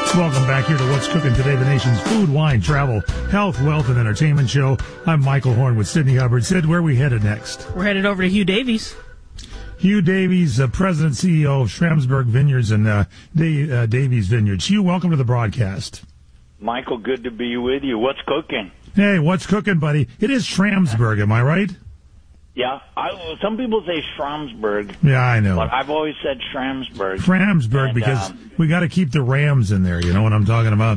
Welcome back here to What's Cooking Today, the nation's food, wine, travel, health, wealth, and entertainment show. I'm Michael Horn with Sydney Hubbard. Sid, where are we headed next? We're headed over to Hugh Davies. Hugh Davies, President CEO of Schramsberg Vineyards and Davies Vineyards. Hugh, welcome to the broadcast. Michael, good to be with you. What's cooking? Hey, what's cooking, buddy? It is Schramsberg, am I right? Yeah, some people say Schramsberg. Yeah, I know. But I've always said Schramsberg. Schramsberg, because we got to keep the Rams in there. You know what I'm talking about?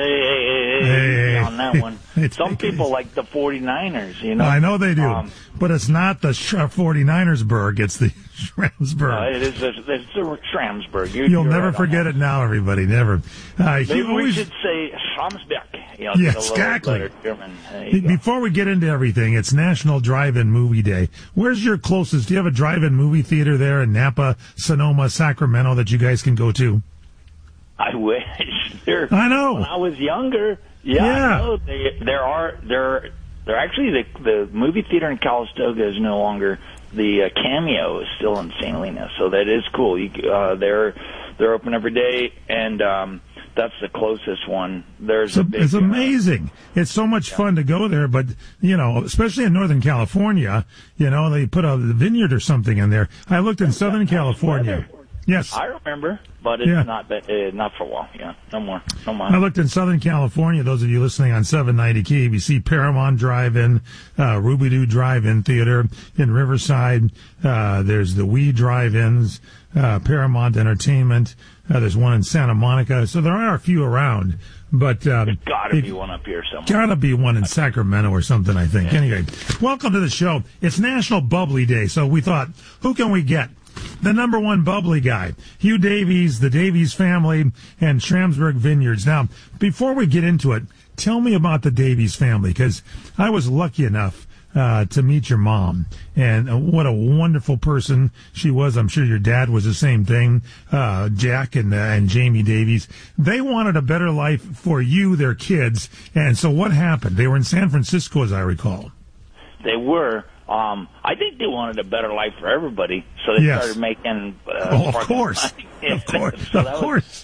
Hey, on that one. Some people like the 49ers, you know. I know they do. But it's not the 49ersburg. It's the Schramsberg. It's the Schramsberg. You'll never forget it now, everybody. Never. Maybe we should say Schramsberg. Yes, exactly. Before we get into everything, it's National Drive-In Movie Day. Where's your closest? Do you have a drive-in movie theater there in Napa, Sonoma, Sacramento that you guys can go to? I wish. I know. When I was younger, I know they're actually the movie theater in Calistoga is no longer. The Cameo is still in St. Helena, so that is cool. They're open every day, and that's the closest one. It's amazing. It's so much fun to go there, but, you know, especially in Northern California, you know, they put a vineyard or something in there. I looked in Southern California. Yes. I remember, but it's not for a while. Yeah, no more. I looked in Southern California, those of you listening on 790 KBC, Paramount Drive-In, Ruby-Doo Drive-In Theater in Riverside. There's the Wee Drive-Ins, Paramount Entertainment. There's one in Santa Monica. So there are a few around. But there's got to be one up here somewhere. Got to be one in Sacramento or something, I think. Anyway, welcome to the show. It's National Bubbly Day, so we thought, who can we get? The number one bubbly guy, Hugh Davies, the Davies family, and Schramsberg Vineyards. Now, before we get into it, tell me about the Davies family, because I was lucky enough to meet your mom, and what a wonderful person she was. I'm sure your dad was the same thing, Jack and Jamie Davies. They wanted a better life for you, their kids, and so what happened? They were in San Francisco, as I recall. They were. I think they wanted a better life for everybody, so they started making. Of course. Of course.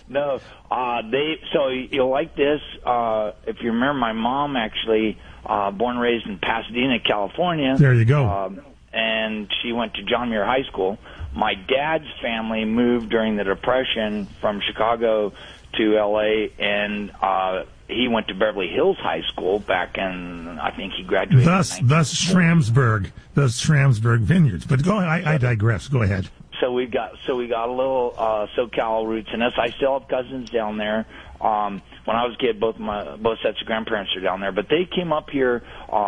So you'll like this. If you remember, my mom actually born and raised in Pasadena, California. There you go. And she went to John Muir High School. My dad's family moved during the Depression from Chicago to L.A. and he went to Beverly Hills High School back in, I think he graduated. Thus Schramsberg Vineyards. But go ahead. I digress. Go ahead. So we got a little SoCal roots in us. I still have cousins down there. When I was a kid, both sets of grandparents are down there. But they came up here.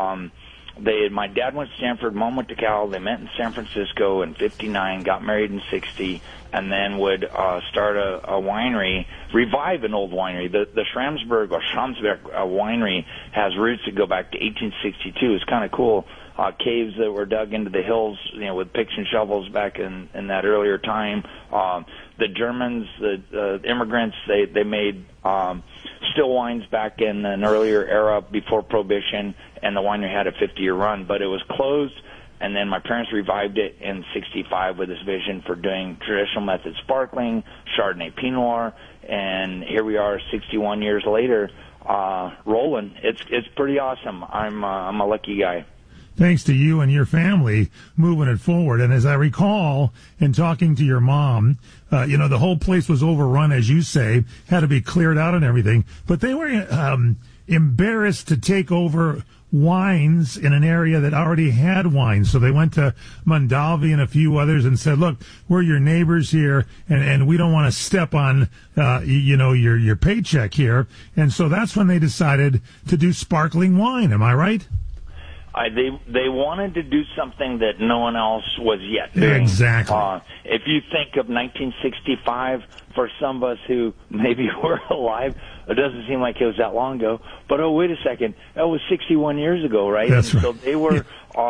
My dad went to Stanford, Mom went to Cal. They met in San Francisco in '59, got married in '60, and then would start a winery, revive an old winery. The Schramsberg winery has roots that go back to 1862. It's kind of cool. Caves that were dug into the hills, you know, with picks and shovels back in that earlier time. The Germans, the immigrants, they made still wines back in an earlier era before Prohibition, and the winery had a 50-year run, but it was closed. And then my parents revived it in '65 with this vision for doing traditional method sparkling, Chardonnay, Pinot Noir, and here we are 61 years later, rolling. It's pretty awesome. I'm a lucky guy. Thanks to you and your family moving it forward. And as I recall, in talking to your mom, the whole place was overrun, as you say, had to be cleared out and everything. But they were embarrassed to take over wines in an area that already had wines. So they went to Mondavi and a few others and said, look, we're your neighbors here, and we don't want to step on, your paycheck here. And so that's when they decided to do sparkling wine. Am I right? They wanted to do something that no one else was yet doing. Exactly. If you think of 1965, for some of us who maybe were alive, it doesn't seem like it was that long ago. But wait a second, that was 61 years ago, right? That's right. So they were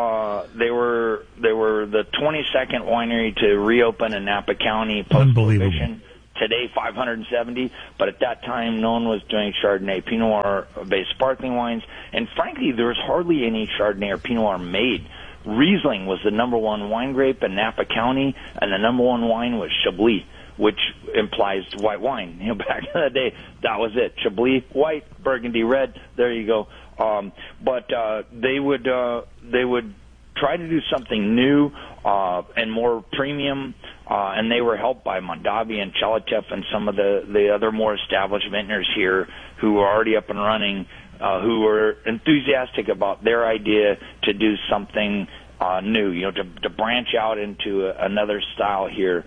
the 22nd winery to reopen in Napa County post-Prohibition. Today, 570, but at that time, no one was doing Chardonnay, Pinot Noir-based sparkling wines, and frankly, there was hardly any Chardonnay or Pinot Noir made. Riesling was the number one wine grape in Napa County, and the number one wine was Chablis, which implies white wine. Back in the day, that was it. Chablis white, Burgundy red. There you go. But they would try to do something new and more premium, and they were helped by Mondavi and Chalatev and some of the other more established vintners here who were already up and running, who were enthusiastic about their idea to do something new, to branch out into another style here.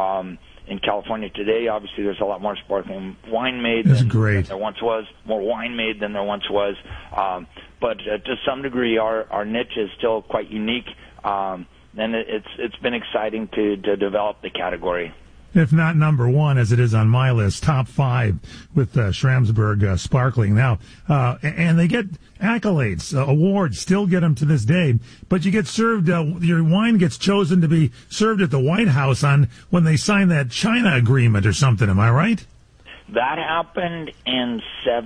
In California today, obviously, there's a lot more sparkling wine made than there once was, more wine made than there once was. But to some degree, our niche is still quite unique, and it's been exciting to develop the category. If not number one, as it is on my list, top 5 with Schramsberg Sparkling. Now, and they get accolades, awards, still get them to this day. But you get served, your wine gets chosen to be served at the White House when they sign that China agreement or something. Am I right? That happened in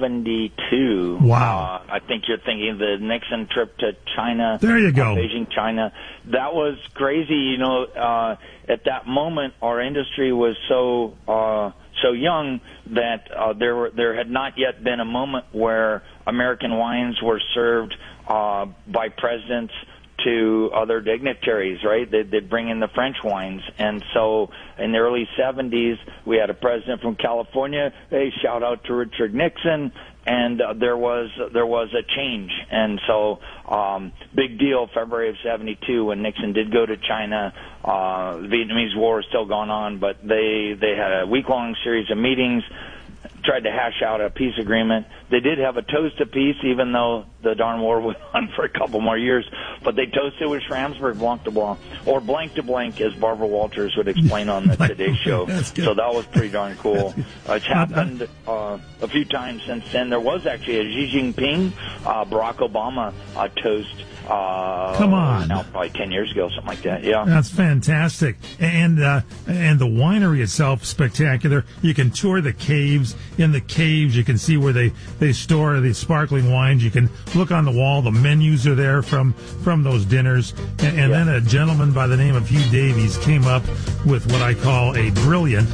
1972. Wow. I think you're thinking the Nixon trip to China. There you go. Beijing, China. That was crazy. At that moment, our industry was so young that there had not yet been a moment where American wines were served by presidents to other dignitaries, right? They'd bring in the French wines. And so in the early 70s, we had a president from California. Hey, shout out to Richard Nixon. And there was a change. And so big deal, February of 72, when Nixon did go to China. The Vietnamese War was still going on, but they had a week-long series of meetings, tried to hash out a peace agreement. They did have a toast of peace, even though the darn war went on for a couple more years. But they toasted with Schramsberg Blanc de Blanc, or Blanc de Blanc, as Barbara Walters would explain on the Today Show. So that was pretty darn cool. It's happened a few times since then. There was actually a Xi Jinping, Barack Obama toast. Come on. Now, probably 10 years ago, something like that. Yeah. That's fantastic. And the winery itself, spectacular. You can tour the caves. In the caves, you can see where they store the sparkling wines. You can look on the wall. The menus are there from those dinners. And then a gentleman by the name of Hugh Davies came up with what I call a brilliant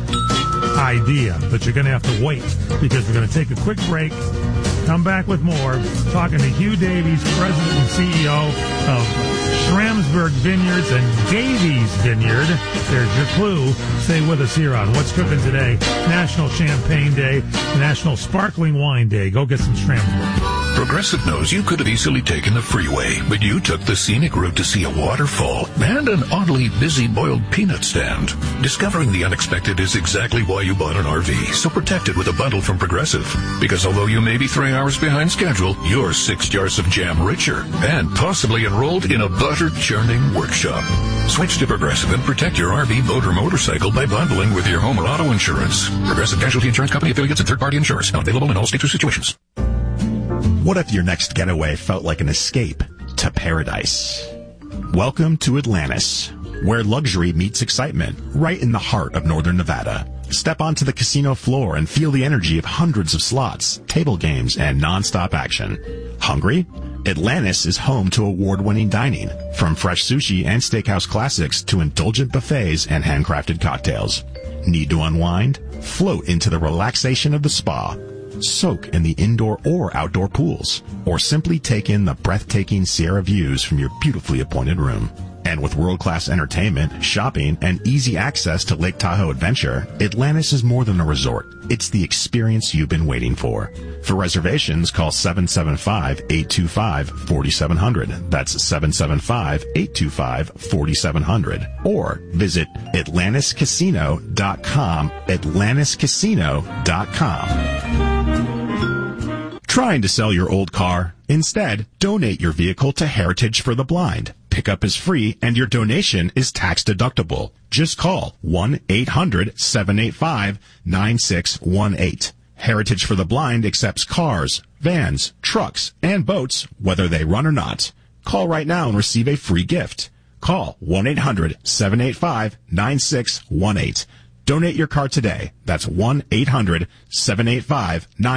idea. But you're going to have to wait, because we're going to take a quick break. Come back with more, talking to Hugh Davies, President and CEO of Schramsberg Vineyards and Davies Vineyard. There's your clue. Stay with us here on What's Cooking Today, National Champagne Day, National Sparkling Wine Day. Go get some Schramsberg. Progressive knows you could have easily taken the freeway, but you took the scenic route to see a waterfall and an oddly busy boiled peanut stand. Discovering the unexpected is exactly why you bought an RV, so protect it with a bundle from Progressive. Because although you may be 3 hours behind schedule, you're 6 jars of jam richer and possibly enrolled in a butter-churning workshop. Switch to Progressive and protect your RV, boat, or motorcycle by bundling with your home or auto insurance. Progressive Casualty Insurance Company, affiliates, and third-party insurers. Not available in all states or situations. What if your next getaway felt like an escape to paradise? Welcome to Atlantis, where luxury meets excitement, right in the heart of northern Nevada. Step onto the casino floor and feel the energy of hundreds of slots, table games, and non-stop action. Hungry? Atlantis is home to award-winning dining, from fresh sushi and steakhouse classics to indulgent buffets and handcrafted cocktails. Need to unwind? Float into the relaxation of the spa. Soak in the indoor or outdoor pools, or simply take in the breathtaking Sierra views from your beautifully appointed room. And with world-class entertainment, shopping, and easy access to Lake Tahoe Adventure, Atlantis is more than a resort. It's the experience you've been waiting for. For reservations, call 775-825-4700. That's 775-825-4700. Or visit AtlantisCasino.com, AtlantisCasino.com. Trying to sell your old car? Instead, donate your vehicle to Heritage for the Blind. Pickup is free, and your donation is tax deductible. Just call 1-800-785-9618. Heritage for the Blind accepts cars, vans, trucks, and boats, whether they run or not. Call right now and receive a free gift. Call 1-800-785-9618. Donate your car today. That's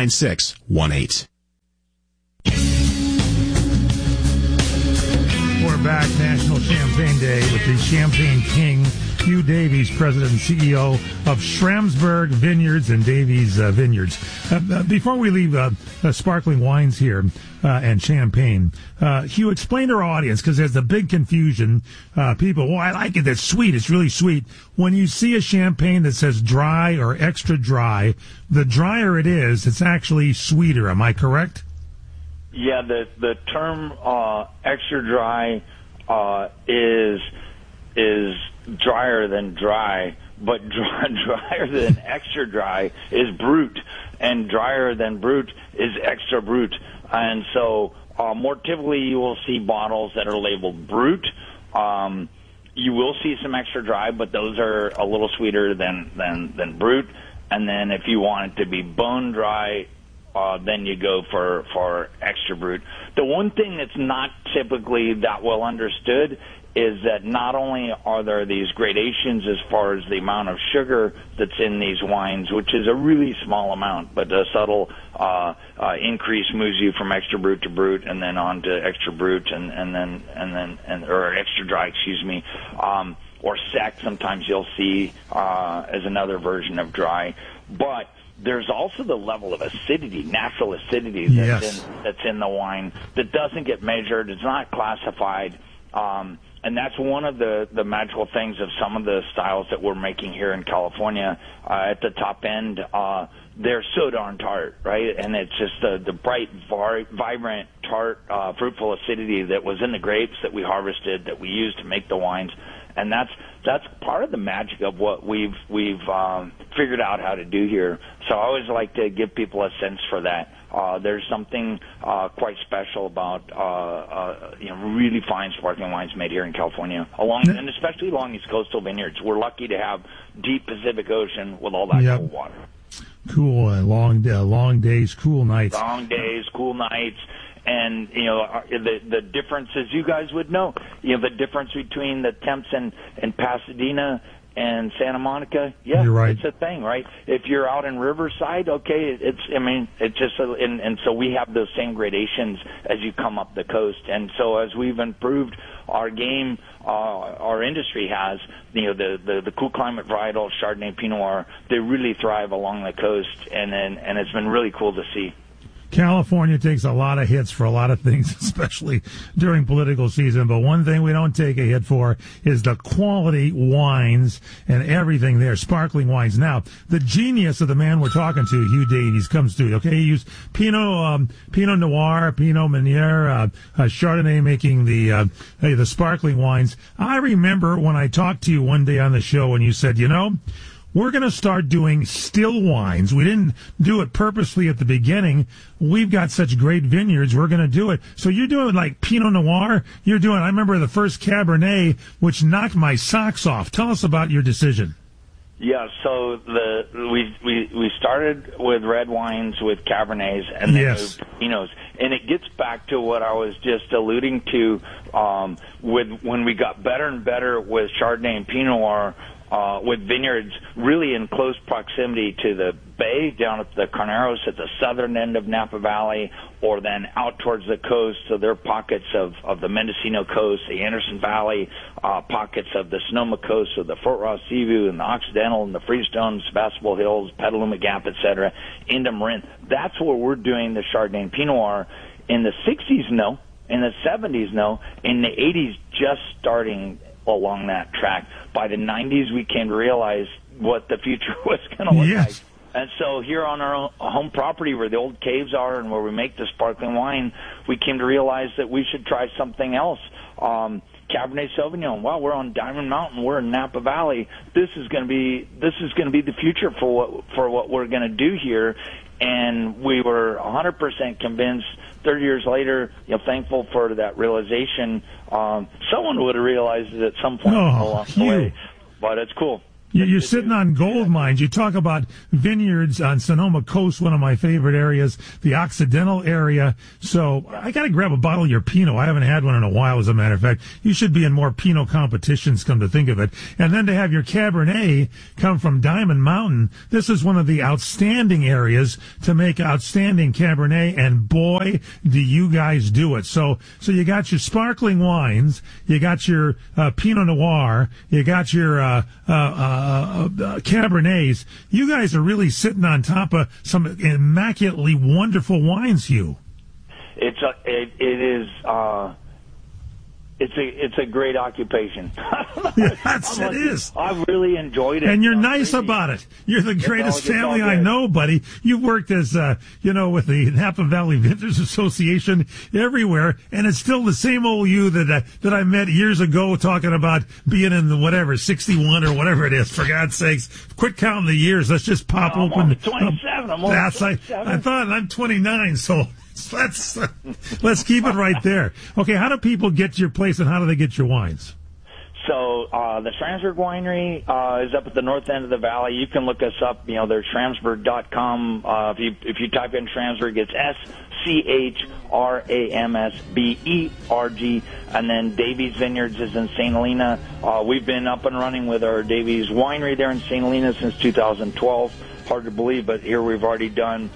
1-800-785-9618. we're back. National Champagne Day with the Champagne King, Hugh Davies, President and CEO of Schramsberg Vineyards and Davies Vineyards. Before we leave sparkling wines here and champagne, Hugh, explain to our audience, because there's a big confusion. People, I like it. It's sweet. It's really sweet. When you see a champagne that says dry or extra dry, the drier it is, it's actually sweeter. Am I correct? Yeah, the term extra dry is drier than dry, but drier than extra dry is brut, and drier than brut is extra brut. And so more typically you will see bottles that are labeled brut. You will see some extra dry, but those are a little sweeter than brut. And then if you want it to be bone dry, then you go for extra brut. The one thing that's not typically that well understood is that not only are there these gradations as far as the amount of sugar that's in these wines, which is a really small amount, but a subtle increase moves you from extra brut to brut, and then on to extra brut, or extra dry, or sec. Sometimes you'll see as another version of dry, but there's also the level of acidity, natural acidity that's in the wine that doesn't get measured. It's not classified. And that's one of the magical things of some of the styles that we're making here in California at the top end. They're so darn tart, right? And it's just the bright, vibrant, tart, fruitful acidity that was in the grapes that we harvested, that we used to make the wines. And that's part of the magic of what we've figured out how to do here. So I always like to give people a sense for that. There's something quite special about really fine sparkling wines made here in California, and especially along these coastal vineyards. We're lucky to have deep Pacific Ocean with all that cold water. Cool, long days, cool nights. Long days, cool nights. And, the difference, as you guys would know, the difference between the temps in Pasadena and Santa Monica, you're right. It's a thing, right? If you're out in Riverside, okay, it's just, and so we have those same gradations as you come up the coast. And so as we've improved our game, our industry has, the cool climate varietal Chardonnay Pinot Noir, they really thrive along the coast, and it's been really cool to see. California takes a lot of hits for a lot of things, especially during political season. But one thing we don't take a hit for is the quality wines and everything there, sparkling wines. Now, the genius of the man we're talking to, Hugh Davies, comes to you. Okay, he used Pinot Noir, Pinot Meunier, Chardonnay, making the sparkling wines. I remember when I talked to you one day on the show and you said, we're going to start doing still wines. We didn't do it purposely at the beginning. We've got such great vineyards. We're going to do it. So you're doing like Pinot Noir. I remember the first Cabernet, which knocked my socks off. Tell us about your decision. Yeah, so we started with red wines with Cabernets and then moved to Pinots. And it gets back to what I was just alluding to with when we got better and better with Chardonnay and Pinot Noir, with vineyards really in close proximity to the bay, down at the Carneros at the southern end of Napa Valley, or then out towards the coast. So there are pockets of the Mendocino coast, the Anderson Valley, pockets of the Sonoma coast, so the Fort Ross Seaview and the Occidental and the Freestone, Sebastopol Hills, Petaluma Gap, etc., into Marin. That's where we're doing the Chardonnay and Pinot Noir. In the 60s, no. In the 70s, no. In the 80s, just starting along that track. By the 90s, we came to realize what the future was going to look like. And so here on our home property where the old caves are and where we make the sparkling wine, we came to realize that we should try something else. Cabernet Sauvignon. Wow, we're on Diamond Mountain. We're in Napa Valley. This is going to be the future for what we're going to do here. And we were 100% convinced. 30 years later, thankful for that realization. Someone would have realized it at some point along the way, but it's cool. You're sitting on gold mines. You talk about vineyards on Sonoma Coast, one of my favorite areas, the Occidental area. So I got to grab a bottle of your Pinot. I haven't had one in a while, as a matter of fact. You should be in more Pinot competitions, come to think of it. And then to have your Cabernet come from Diamond Mountain, this is one of the outstanding areas to make outstanding Cabernet, and boy, do you guys do it. So you got your sparkling wines, you got your Pinot Noir, you got your Cabernets. You guys are really sitting on top of some immaculately wonderful wines, Hugh. It's a great occupation. Yes, it is. I really enjoyed it. And you're nice about it. You're the greatest family I know, buddy. You've worked as, with the Napa Valley Vintners Association everywhere, and it's still the same old you that I met years ago talking about being in the 61 or whatever it is. For God's sakes, quit counting the years. Let's just pop open. I'm 27. I'm only 27. I thought I'm 29, so let's keep it right there. Okay, how do people get to your place, and how do they get your wines? So the Schramsberg Winery is up at the north end of the valley. You can look us up. There's Schramsberg.com. If you type in Schramsberg, it's SCHRAMSBERG. And then Davies Vineyards is in St. Helena. We've been up and running with our Davies Winery there in St. Helena since 2012. Hard to believe, but here we've already done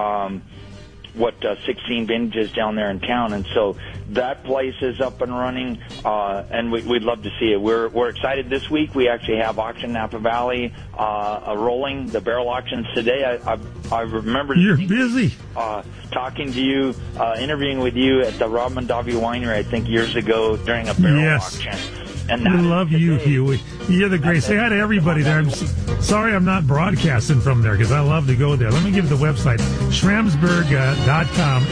16 vintages down there in town, and so that place is up and running, and we'd love to see it. We're excited this week. We actually have Auction Napa Valley rolling, the barrel auctions today. I remember you're busy talking to you, interviewing with you at the Rob Mondavi Winery, I think years ago during a barrel auction. And we love you, Huey. You're the great. Say hi to everybody there. I'm sorry I'm not broadcasting from there because I love to go there. Let me give you the website, Schramsberg.com,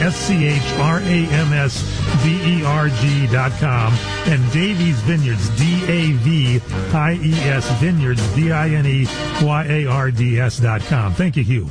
SCHRAMSBERG.com, and Davies Vineyards, DAVIES Vineyards, VINEYARDS.com. Thank you, Hugh.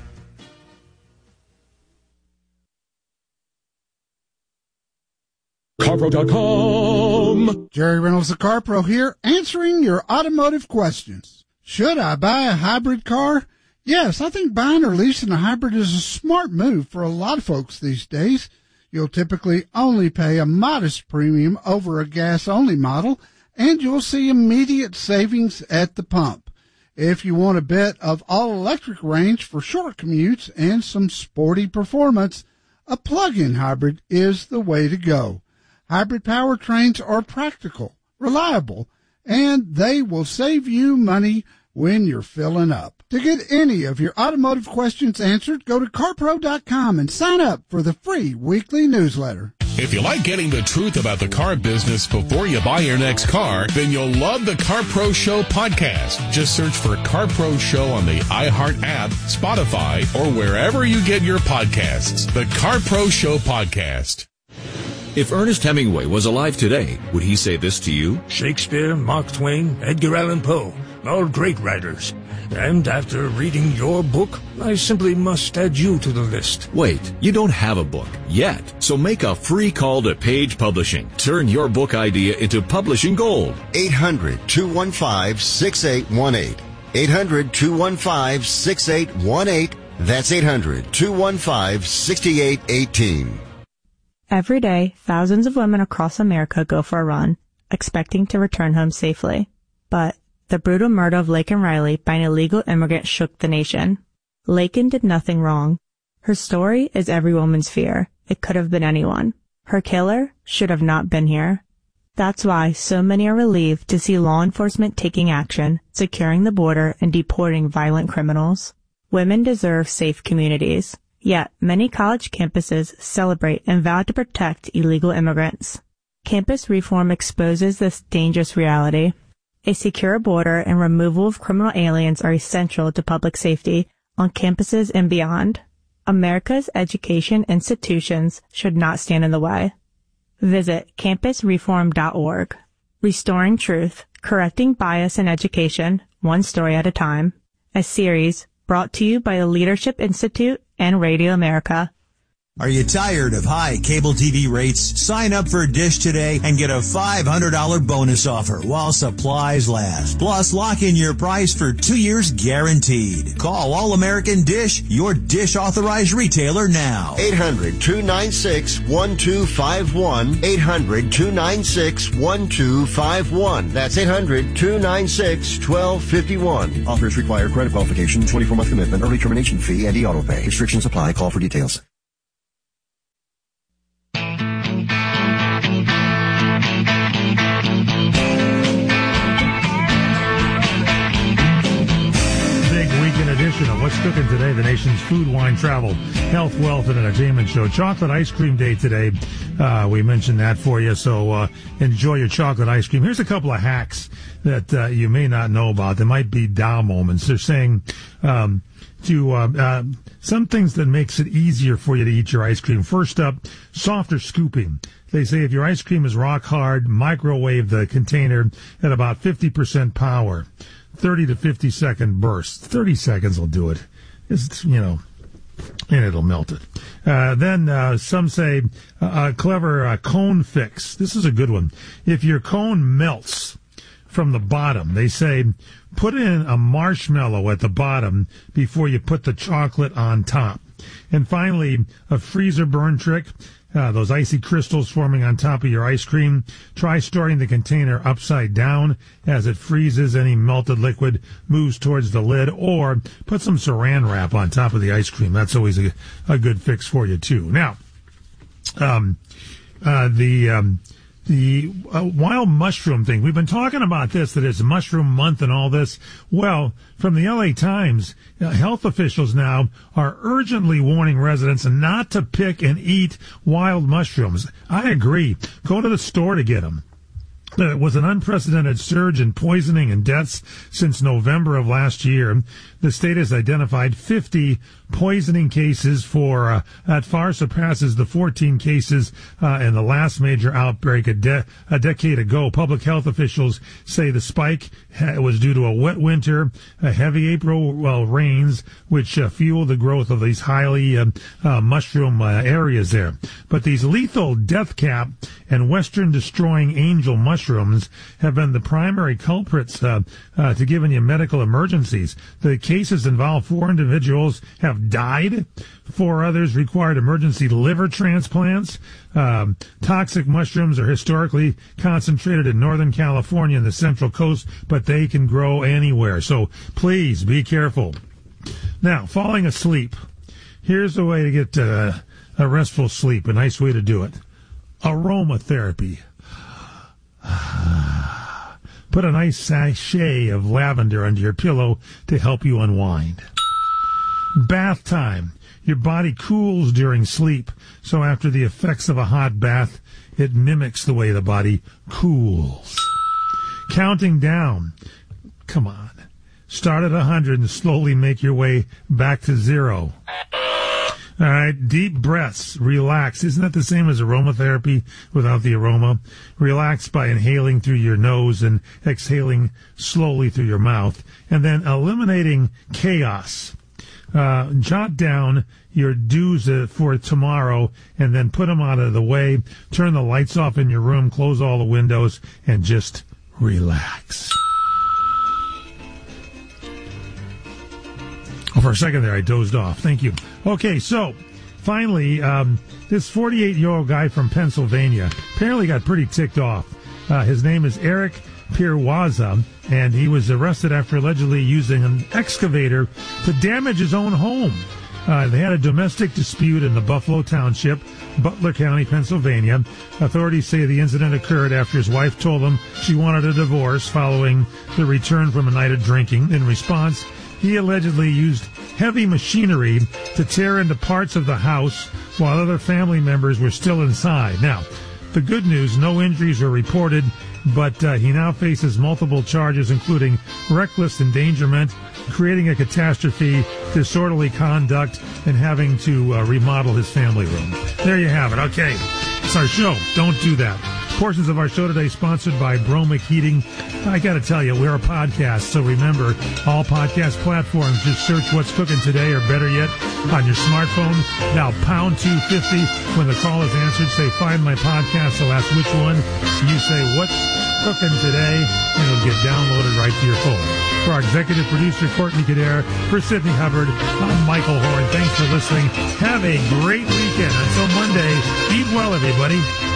CarPro.com. Jerry Reynolds, the CarPro here, answering your automotive questions. Should I buy a hybrid car? Yes, I think buying or leasing a hybrid is a smart move for a lot of folks these days. You'll typically only pay a modest premium over a gas-only model, and you'll see immediate savings at the pump. If you want a bit of all-electric range for short commutes and some sporty performance, a plug-in hybrid is the way to go. Hybrid powertrains are practical, reliable, and they will save you money when you're filling up. To get any of your automotive questions answered, go to CarPro.com and sign up for the free weekly newsletter. If you like getting the truth about the car business before you buy your next car, then you'll love the CarPro Show podcast. Just search for CarPro Show on the iHeart app, Spotify, or wherever you get your podcasts. The CarPro Show podcast. If Ernest Hemingway was alive today, would he say this to you? Shakespeare, Mark Twain, Edgar Allan Poe, all great writers. And after reading your book, I simply must add you to the list. Wait, you don't have a book yet. So make a free call to Page Publishing. Turn your book idea into publishing gold. 800-215-6818. 800-215-6818. That's 800-215-6818. Every day, thousands of women across America go for a run, expecting to return home safely. But the brutal murder of Laken Riley by an illegal immigrant shook the nation. Laken did nothing wrong. Her story is every woman's fear. It could have been anyone. Her killer should have not been here. That's why so many are relieved to see law enforcement taking action, securing the border, and deporting violent criminals. Women deserve safe communities. Yet, many college campuses celebrate and vow to protect illegal immigrants. Campus reform exposes this dangerous reality. A secure border and removal of criminal aliens are essential to public safety on campuses and beyond. America's education institutions should not stand in the way. Visit campusreform.org. Restoring Truth, Correcting Bias in Education, One Story at a Time. A series brought to you by the Leadership Institute and Radio America. Are you tired of high cable TV rates? Sign up for Dish today and get a $500 bonus offer while supplies last. Plus, lock in your price for 2 years guaranteed. Call All American Dish, your Dish authorized retailer now. 800-296-1251. 800-296-1251. That's 800-296-1251. Offers require credit qualification, 24-month commitment, early termination fee, and e-auto pay. Restrictions apply. Call for details. Edition of What's Cooking Today, the nation's food, wine, travel, health, wealth, and entertainment show. Chocolate ice cream day today. We mentioned that for you, so enjoy your chocolate ice cream. Here's a couple of hacks that you may not know about. They might be Dow moments. They're saying some things that makes it easier for you to eat your ice cream. First up, softer scooping. They say if your ice cream is rock hard, microwave the container at about 50% power. 30 to 50 second bursts. 30 seconds will do it. It's, and it'll melt it. Then some say a clever cone fix. This is a good one. If your cone melts from the bottom, they say put in a marshmallow at the bottom before you put the chocolate on top. And finally, a freezer burn trick. Those icy crystals forming on top of your ice cream. Try storing the container upside down. As it freezes, any melted liquid moves towards the lid, or put some saran wrap on top of the ice cream. That's always a good fix for you, too. Now, the wild mushroom thing. We've been talking about this, that it's mushroom month and all this. Well, from the LA Times, health officials now are urgently warning residents not to pick and eat wild mushrooms. I agree. Go to the store to get them. There was an unprecedented surge in poisoning and deaths since November of last year. The state has identified 50 poisoning cases that far surpasses the 14 cases in the last major outbreak a decade ago. Public health officials say the spike was due to a wet winter, heavy April rains, which fueled the growth of these highly mushroom areas there. But these lethal death cap and western destroying angel mushrooms have been the primary culprits to giving you medical emergencies. The cases involve 4 individuals have died. 4 others required emergency liver transplants. Toxic mushrooms are historically concentrated in Northern California and the Central Coast, but they can grow anywhere. So please be careful. Now, falling asleep. Here's a way to get a restful sleep, a nice way to do it. Aromatherapy. Put a nice sachet of lavender under your pillow to help you unwind. Bath time. Your body cools during sleep, so after the effects of a hot bath, it mimics the way the body cools. Counting down. Come on. Start at 100 and slowly make your way back to 0. All right, deep breaths, relax. Isn't that the same as aromatherapy without the aroma? Relax by inhaling through your nose and exhaling slowly through your mouth. And then eliminating chaos. Jot down your do's for tomorrow and then put them out of the way. Turn the lights off in your room, close all the windows, and just relax. Oh, for a second there, I dozed off. Thank you. Okay, so finally, this 48-year-old guy from Pennsylvania apparently got pretty ticked off. His name is Eric Pirwaza, and he was arrested after allegedly using an excavator to damage his own home. They had a domestic dispute in the Buffalo Township, Butler County, Pennsylvania. Authorities say the incident occurred after his wife told him she wanted a divorce following the return from a night of drinking. In response, he allegedly used heavy machinery to tear into parts of the house while other family members were still inside. Now, the good news, no injuries were reported, but he now faces multiple charges, including reckless endangerment, creating a catastrophe, disorderly conduct, and having to remodel his family room. There you have it. Okay, it's our show. Don't do that. Portions of our show today sponsored by Bromic Heating. I got to tell you, we're a podcast, so remember, all podcast platforms, just search What's Cooking Today, or better yet, on your smartphone. Now, pound 250. When the call is answered, say, find my podcast. They'll ask which one. You say, What's Cooking Today, and it'll get downloaded right to your phone. For our executive producer, Courtney Kadare, for Sydney Hubbard, I'm Michael Horn. Thanks for listening. Have a great weekend. Until Monday, eat well, everybody.